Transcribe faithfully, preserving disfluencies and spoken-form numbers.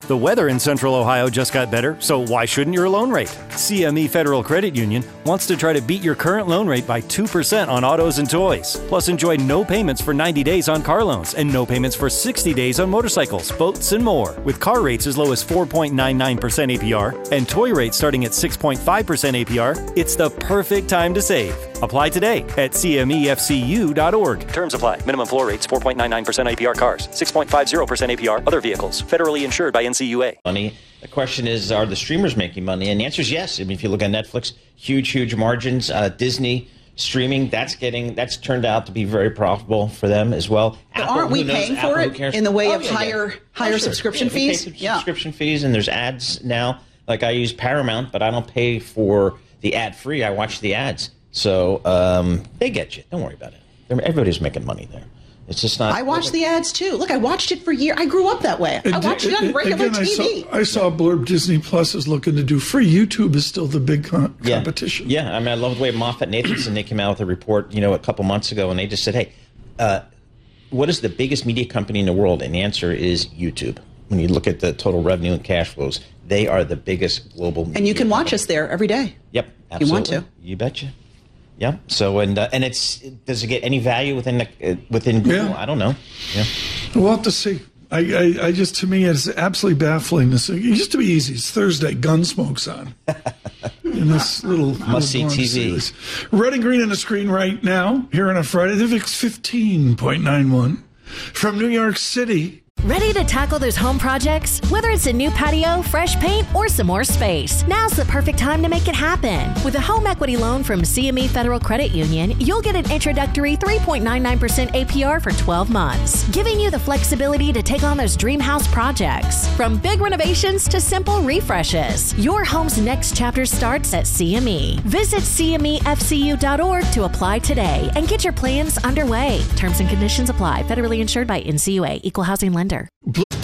The weather in Central Ohio just got better, so why shouldn't your loan rate? C M E Federal Credit Union wants to try to beat your current loan rate by two percent on autos and toys. Plus, enjoy no payments for ninety days on car loans and no payments for sixty days on motorcycles, boats, and more. With car rates as low as four point nine nine percent A P R and toy rates starting at six point five percent A P R, it's the perfect time to save. Apply today at C M E F C U dot org. Terms apply. Minimum floor rates four point nine nine percent A P R cars, six point five zero percent A P R other vehicles. Federally insured by N C U A. Money. The question is, are the streamers making money? And the answer is yes. I mean, if you look at Netflix, huge, huge margins. Uh, Disney streaming, that's getting that's turned out to be very profitable for them as well. But Apple, aren't we paying for it in the way oh, of yeah, higher yeah. higher oh, sure. subscription yeah, fees? Yeah. Subscription fees, and there's ads now. Like I use Paramount, but I don't pay for the ad free. I watch the ads. So um, they get you. Don't worry about it. Everybody's making money there. It's just not. I watch the ads too. Look, I watched it for years. I grew up that way. I watched it on regular Again, T V. I saw, I saw a blurb Disney Plus is looking to do free. YouTube is still the big con- yeah. competition. Yeah, I mean, I love the way Moffat Nathanson, they came out with a report, you know, a couple months ago, and they just said, hey, uh, what is the biggest media company in the world? And the answer is YouTube. When you look at the total revenue and cash flows, they are the biggest global media And you can watch company. us there every day. Yep, absolutely. You want to. You betcha. Yeah. So and uh, and it's does it get any value within the, uh, within Google? Yeah. I don't know. Yeah. We'll have to see. I, I, I just to me it's absolutely baffling. This it used to be easy. It's Thursday. Gunsmoke's on. In this little must see T V. Series. Red and green on the screen right now. Here on a Friday, the V I X fifteen point nine one from New York City. Ready to tackle those home projects? Whether it's a new patio, fresh paint, or some more space, now's the perfect time to make it happen. With a home equity loan from C M E Federal Credit Union, you'll get an introductory three point nine nine percent A P R for twelve months, giving you the flexibility to take on those dream house projects. From big renovations to simple refreshes, your home's next chapter starts at C M E. Visit C M E F C U dot org to apply today and get your plans underway. Terms and conditions apply. Federally insured by N C U A. Equal housing lender.